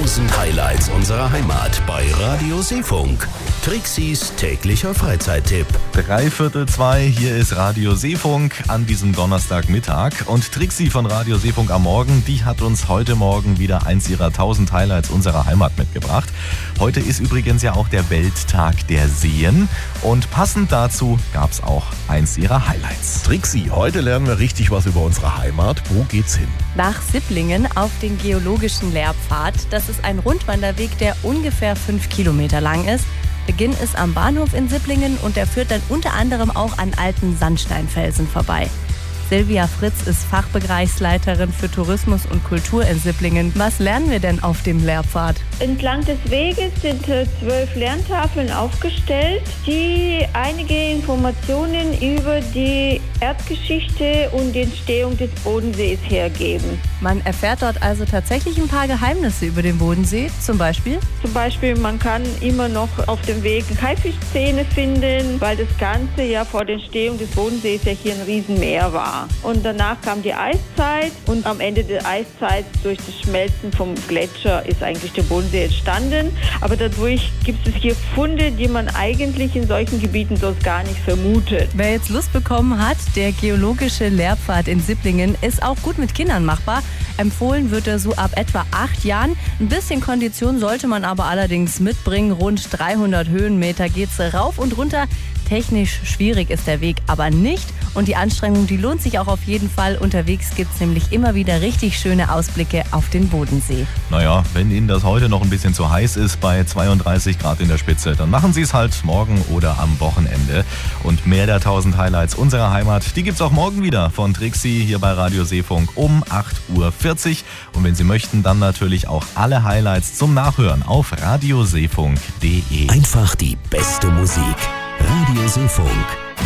1000 Highlights unserer Heimat bei Radio Seefunk. Trixis täglicher Freizeittipp. 3:45, hier ist Radio Seefunk an diesem Donnerstagmittag. Und Trixi von Radio Seefunk am Morgen, die hat uns heute Morgen wieder eins ihrer 1000 Highlights unserer Heimat mitgebracht. Heute ist übrigens ja auch der Welttag der Seen. Und passend dazu gab es auch eins ihrer Highlights. Trixi, heute lernen wir richtig was über unsere Heimat. Wo geht's hin? Nach Sipplingen auf den geologischen Lehrpfad. Das ist ein Rundwanderweg, der ungefähr 5 Kilometer lang ist. Beginn ist am Bahnhof in Sipplingen und der führt dann unter anderem auch an alten Sandsteinfelsen vorbei. Silvia Fritz ist Fachbereichsleiterin für Tourismus und Kultur in Sipplingen. Was lernen wir denn auf dem Lehrpfad? Entlang des Weges sind 12 Lerntafeln aufgestellt, die einige Informationen über die Erdgeschichte und die Entstehung des Bodensees hergeben. Man erfährt dort also tatsächlich ein paar Geheimnisse über den Bodensee, zum Beispiel? Zum Beispiel, man kann immer noch auf dem Weg Haifischzähne finden, weil das Ganze ja vor der Entstehung des Bodensees ja hier ein Riesenmeer war. Und danach kam die Eiszeit und am Ende der Eiszeit durch das Schmelzen vom Gletscher ist eigentlich der Bodensee entstanden. Aber dadurch gibt es hier Funde, die man eigentlich in solchen Gebieten sonst gar nicht vermutet. Wer jetzt Lust bekommen hat, der geologische Lehrpfad in Sipplingen ist auch gut mit Kindern machbar. Empfohlen wird er so ab etwa 8 Jahren. Ein bisschen Kondition sollte man aber allerdings mitbringen. Rund 300 Höhenmeter geht's rauf und runter. Technisch schwierig ist der Weg aber nicht. Und die Anstrengung, die lohnt sich auch auf jeden Fall. Unterwegs gibt's nämlich immer wieder richtig schöne Ausblicke auf den Bodensee. Naja, wenn Ihnen das heute noch ein bisschen zu heiß ist bei 32 Grad in der Spitze, dann machen Sie es halt morgen oder am Wochenende. Und mehr der 1000 Highlights unserer Heimat, die gibt's auch morgen wieder von Trixi hier bei Radio Seefunk um 8:40 Uhr. Und wenn Sie möchten, dann natürlich auch alle Highlights zum Nachhören auf radioseefunk.de. Einfach die beste Musik. Radio Seefunk.